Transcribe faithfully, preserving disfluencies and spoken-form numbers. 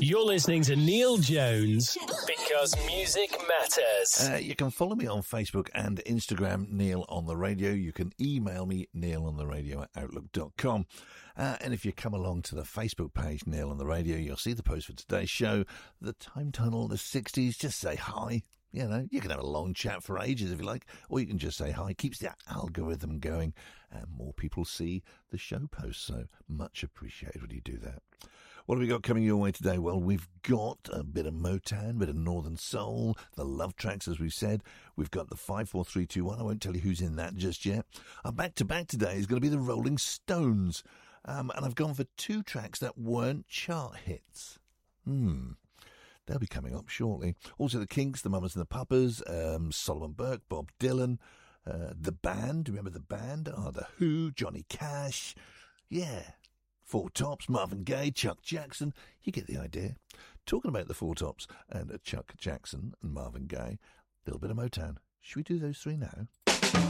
You're listening to Neil Jones because music matters. Uh, you can follow me on Facebook and Instagram, Neil on the Radio. You can email me, neil on the radio at outlook dot com. Uh, and if you come along to the Facebook page, Neil on the Radio, you'll see the post for today's show. The time tunnel, the sixties, just say hi. You know, you can have a long chat for ages if you like, or you can just say hi. Keeps the algorithm going, and more people see the show posts. So much appreciated when you do that. What have we got coming your way today? Well, we've got a bit of Motown, a bit of Northern Soul, the love tracks, as we said. We've got the five four three two one. I won't tell you who's in that just yet. Our back-to-back today is going to be the Rolling Stones. Um, and I've gone for two tracks that weren't chart hits. Hmm. They'll be coming up shortly. Also the Kinks, the Mamas and the Papas, um, Solomon Burke, Bob Dylan, uh, the band. Remember the band? Ah, oh, the Who, Johnny Cash. Yeah. Four Tops, Marvin Gaye, Chuck Jackson. You get the idea. Talking about the Four Tops and uh, Chuck Jackson and Marvin Gaye, a little bit of Motown. Should we do those three now?